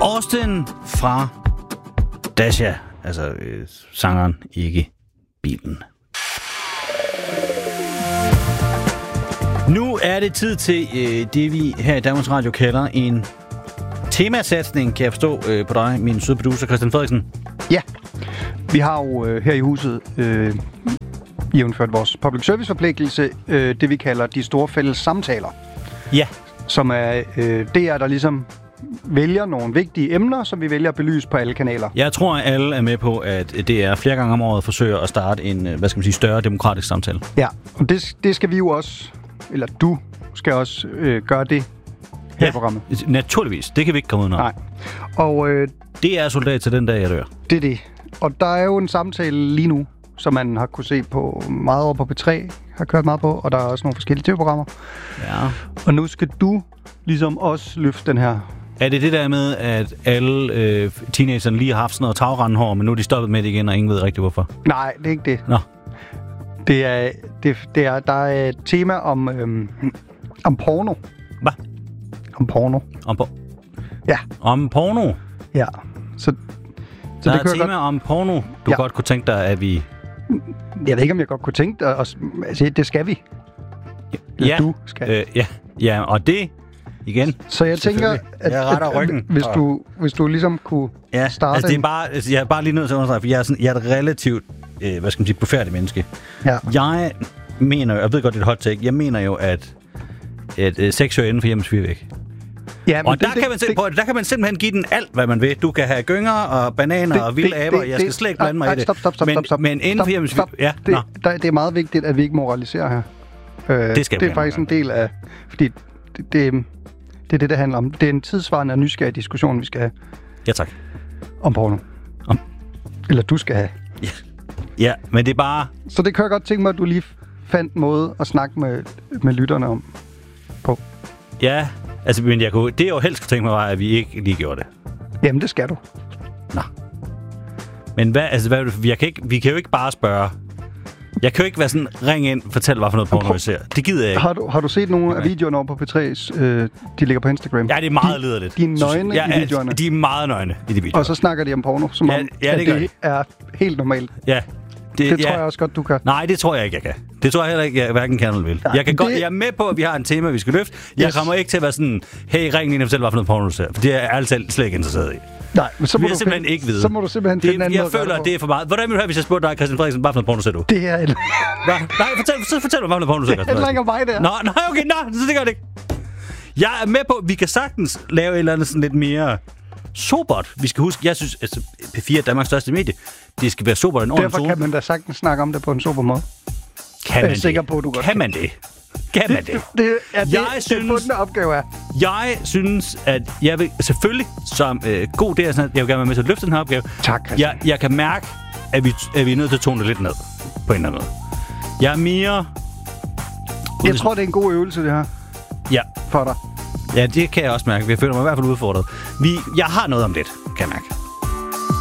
Austin fra Dasha, altså sangeren, ikke bilen. Nu er det tid til det, vi her i Danmarks Radio kalder en temasatsning, kan jeg forstå på dig, min søde producer Christian Frederiksen. Ja, vi har jo her i huset jævnført vores public service forpligtelse, det vi kalder de store fælles samtaler. Ja. Som er DR, der ligesom vælger nogle vigtige emner, som vi vælger at belyse på alle kanaler. Jeg tror, at alle er med på, at DR flere gange om året forsøger at starte en, større demokratisk samtale. Ja, og det skal vi jo også, eller du skal også gøre det her i programmet. Naturligvis. Det kan vi ikke komme ud af. Nej. Og det er soldat til den dag, jeg dør. Det er det. Og der er jo en samtale lige nu, som man har kunne se på meget over på P3, har kørt meget på, og der er også nogle forskellige tv-programmer. Ja. Og nu skal du ligesom også løfte den her. Er det det der med, at alle teenagerne lige har haft sådan noget tagrendehår, men nu er de stoppet med det igen, og ingen ved rigtig hvorfor? Nej, det er ikke det. Nå. Der er et tema om porno. Hvad? Om porno. Ja. Om porno? Ja. Så der er et tema om porno, du godt kunne tænke dig, at vi... Jeg ved ikke, om jeg godt kunne tænke dig at sige, det skal vi. Ja. Du skal. Ja, og det igen. Så jeg tænker, at hvis du ligesom kunne starte... Altså det er bare, jeg er bare lige nødt til at understrege, for jeg er et relativt, befærdigt menneske. Ja. Jeg mener, jeg ved godt, det er et hot take, jeg mener jo, at sex hører inden for hjemmets fyrvæg. Ja, og der kan man simpelthen give den alt, hvad man vil. Du kan have gynger og bananer og vilde aber. Jeg skal slet ikke blande mig i det. Stop. Men inden for hjemmets fyrvæg... Ja, det er meget vigtigt, at vi ikke moraliserer her. Det er faktisk en del af... Fordi det er det handler om. Det er en tidsvarende og nysgerrig diskussion, vi skal have. Ja, tak. Om porno. Eller du skal have. Ja, men det er bare... Så det kan jeg godt tænke mig, at du lige fandt en måde at snakke med lytterne om på. Ja, altså, men det jeg jo helst kunne tænke mig var, at vi ikke lige gjorde det. Jamen, det skal du. Nå. Men vi kan jo ikke bare spørge. Jeg kan jo ikke være sådan, ring ind, fortæl, hvad for noget porno vi ser. Det gider jeg ikke. Har du set nogle af videoerne over på P3's, de ligger på Instagram? Ja, det er meget liderligt. De er nøgne i videoerne. De er meget nøgne i de videoer. Og så snakker de om porno, som om det er helt normalt. Ja. Det tror jeg også godt, du kan. Nej, det tror jeg ikke, jeg kan. Det tror jeg heller ikke, jeg hverken kan eller vil. Ja, jeg er med på, at vi har en tema, vi skal løfte. Jeg kommer ikke til at være sådan, hey, ring ind og fortæl, hvad for noget porno du ser. For det er jeg altid slet ikke interesseret i. Nej, men så må du simpelthen ikke vide. Så må du simpelthen finde en anden måde. Jeg føler, at det er for meget. Hvordan vil du have, hvis jeg spurgte dig, Christian Frederiksen, hvad for noget porno ser du? Det er en... Nej, fortæl mig, hvad for noget porno du ser, Christian Frederiksen. Det er mig der. Nå, okay, så det gør det ikke. Jeg er med på, at vi kan sagtens lave et eller andet sådan lidt mere sobert. Vi skal huske, jeg synes, altså P4 er Danmarks største medie. Det skal være sobert en ordentlig Derfor kan man da sagtens snakke om det på en sober måde. Kan man det? Sikker på, du godt kan man det? Kan man det? Det fundne opgave er. Jeg synes, at jeg vil selvfølgelig som god DR, jeg vil gerne være med til at løfte den her opgave. Tak, Christian. Jeg kan mærke, at vi er nødt til at tone det lidt ned på en eller anden måde. Jeg er mere... Jeg tror, det er en god øvelse, det her. Ja. For dig. Ja, det kan jeg også mærke. Jeg føler mig i hvert fald udfordret. Jeg har noget om lidt, kan jeg mærke.